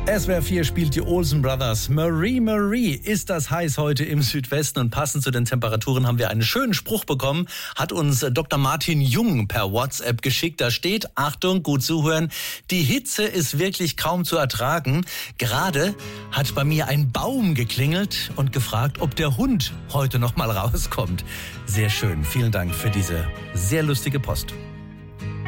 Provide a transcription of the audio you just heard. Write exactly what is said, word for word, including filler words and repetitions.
S W R vier spielt die Olsen Brothers. Marie, Marie, ist das heiß heute im Südwesten, und passend zu den Temperaturen haben wir einen schönen Spruch bekommen, hat uns Doktor Martin Jung per WhatsApp geschickt. Da steht, Achtung, gut zuhören, die Hitze ist wirklich kaum zu ertragen. Gerade hat bei mir ein Baum geklingelt und gefragt, ob der Hund heute noch mal rauskommt. Sehr schön, vielen Dank für diese sehr lustige Post.